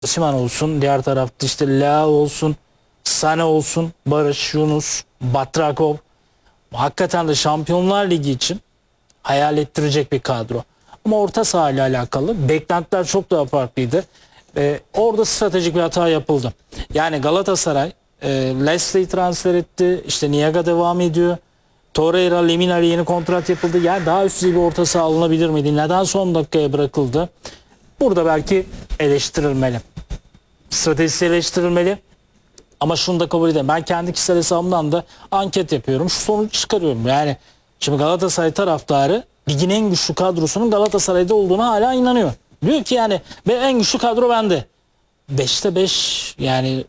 Siman olsun, diğer tarafta işte Leao olsun, Sane olsun, Barış, Yunus, Batrakov. Hakikaten de Şampiyonlar Ligi için hayal ettirecek bir kadro. Ama orta saha ile alakalı beklentiler çok daha farklıydı. Orada stratejik bir hata yapıldı. Yani Galatasaray Leslie'yi transfer etti. İşte Niaga devam ediyor. Torreira, Lemina ile yeni kontrat yapıldı. Yani daha üst düzey bir orta saha alınabilir miydi? Neden son dakikaya bırakıldı? Burada belki eleştirilmeli. Stratejisi eleştirilmeli. Ama şunu da kabul edeyim. Ben kendi kişisel hesabımdan da anket yapıyorum. Şu sonucu çıkarıyorum. Yani şimdi Galatasaray taraftarı ligin en güçlü kadrosunun Galatasaray'da olduğuna hala inanıyor. Diyor ki yani en güçlü kadro bende. 5'te 5 yani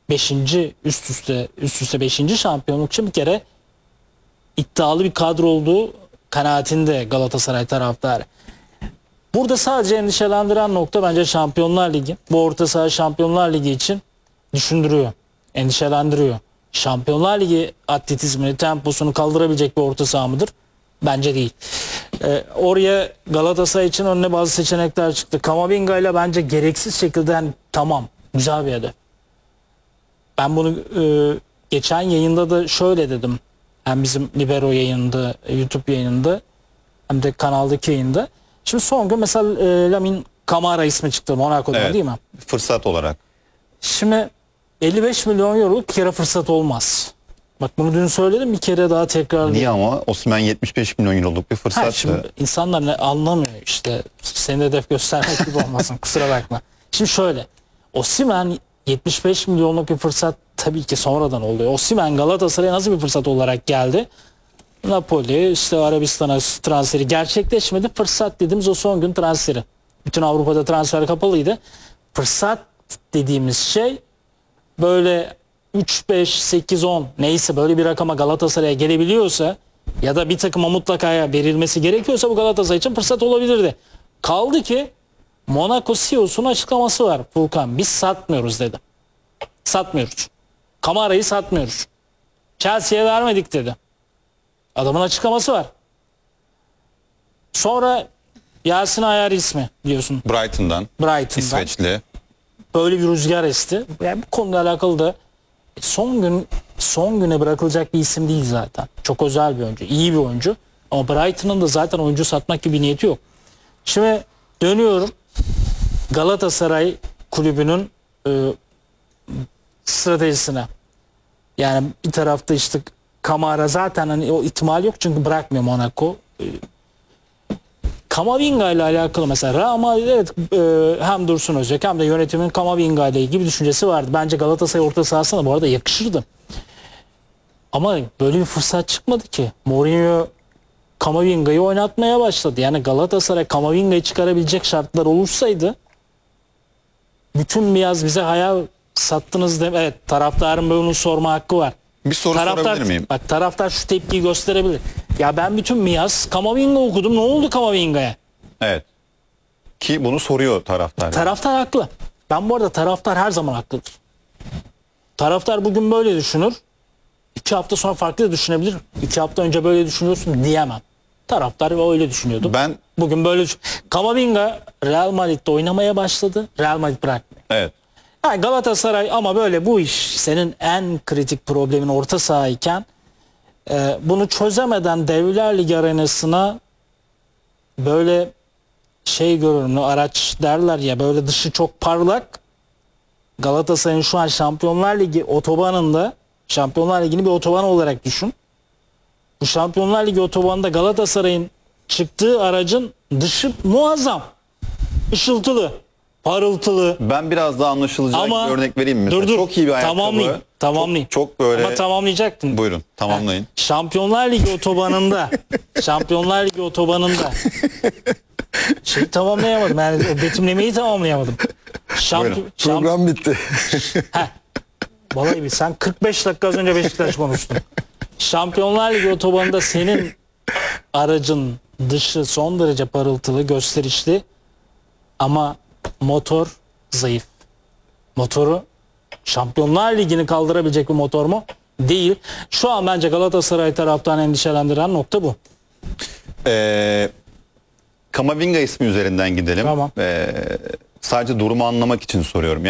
5. üst üste 5. şampiyonluk için bir kere iddialı bir kadro olduğu kanaatinde Galatasaray taraftarı. Burada sadece endişelendiren nokta bence Şampiyonlar Ligi. Bu orta saha Şampiyonlar Ligi için düşündürüyor. Endişelendiriyor. Şampiyonlar Ligi atletizmini, temposunu kaldırabilecek bir orta saha mıdır? Bence değil. Oraya Galatasaray için önüne bazı seçenekler çıktı. Kamavinga ile bence gereksiz şekilde yani, tamam güzel bir hedef. Ben bunu geçen yayında da şöyle dedim. Hem bizim Libero yayında, YouTube yayınında hem de kanaldaki yayında. Şimdi son gün mesela Lamine Camara ismi çıktı Monaco'da, Evet, değil mi? fırsat olarak. Şimdi 55 milyon euroluk bir kere fırsat olmaz. Bak bunu dün söyledim, bir kere daha tekrarlayayım. Niye ama? Osimhen 75 milyon euroluk bir fırsat. Şimdi insanlar ne anlamıyor işte. Seni hedef göstermek gibi olmasın, kusura bakma. Şimdi şöyle. Osimhen 75 milyonluk bir fırsat tabii ki sonradan oluyor. Osimhen Galatasaray'a nasıl bir fırsat olarak geldi? Napoli, işte Arabistan'a transferi gerçekleşmedi. Fırsat dediğimiz o son gün transferi. Bütün Avrupa'da transfer kapalıydı. Fırsat dediğimiz şey böyle 3, 5, 8, 10 neyse böyle bir rakama Galatasaray'a gelebiliyorsa ya da bir takıma mutlaka verilmesi gerekiyorsa bu Galatasaray için fırsat olabilirdi. Kaldı ki Monaco CEO'sunun açıklaması var. Furkan, biz satmıyoruz dedi. Satmıyoruz. Camara'yı satmıyoruz. Chelsea'ye vermedik dedi. Adamın açıklaması var. Sonra Yasin Ayar ismi diyorsun. Brighton'dan. İsveçli. Böyle bir rüzgar esti. Yani bu konuyla alakalı da son güne bırakılacak bir isim değil zaten. Çok özel bir oyuncu, iyi bir oyuncu. Ama Brighton'ın da zaten oyuncu satmak gibi bir niyeti yok. Şimdi dönüyorum Galatasaray kulübünün stratejisine. Yani bir tarafta işte Camara zaten hani o ihtimal yok çünkü bırakmıyor Monaco. Camavinga ile alakalı mesela Real Madrid evet hem Dursun Özbek hem de yönetimin Camavinga ile ilgili bir düşüncesi vardı. Bence Galatasaray orta sahasına bu arada yakışırdı. Ama böyle bir fırsat çıkmadı ki. Mourinho Camavinga'yı oynatmaya başladı. Yani Galatasaray Camavinga'yı çıkarabilecek şartlar olursaydı bütün bir yaz bize hayal sattınız de evet, taraftarın bunu sorma hakkı var. Bir soru sorabilir miyim? Bak taraftar şu tepkiyi gösterebilir. Ya ben bütün Miyaz Camavinga okudum. Ne oldu Camavinga'ya? Evet. Ki bunu soruyor taraftar. Taraftar haklı. Ben bu arada taraftar her zaman haklıdır. Taraftar bugün böyle düşünür. 2 hafta sonra farklı da düşünebilir. 2 hafta önce böyle düşünüyorsun diyemem. Taraftar öyle düşünüyordu. Ben bugün böyle Camavinga Real Madrid'de oynamaya başladı. Real Madrid bırakmıyor. evet. Yani Galatasaray ama böyle bu iş senin en kritik problemin orta sahayken bunu çözemeden Devler Ligi arenasına böyle şey görünümlü araç derler ya, böyle dışı çok parlak Galatasaray'ın şu an Şampiyonlar Ligi otobanında, Şampiyonlar Ligi'ni bir otoban olarak düşün. Bu Şampiyonlar Ligi otobanında Galatasaray'ın çıktığı aracın dışı muazzam. Işıltılı, parıltılı. Ben biraz daha anlaşılacak Ama bir örnek vereyim mi? Mesela dur. Çok iyi bir ayakkabı. Tamamlayayım. Çok böyle. Ama tamamlayacaktın. Buyurun tamamlayın. Şampiyonlar Ligi otobanında tamamlayamadım. Yani o betimlemeyi tamamlayamadım. Program bitti. Vallahi sen 45 dakika az önce Beşiktaş konuştun. Şampiyonlar Ligi otobanında senin aracın dışı son derece parıltılı, gösterişli ama motor zayıf. Motoru Şampiyonlar Ligi'ni kaldırabilecek bir motor mu? Değil. Şu an bence Galatasaray taraftan endişelendiren nokta bu. Camavinga ismi üzerinden gidelim. Tamam. Sadece durumu anlamak için soruyorum.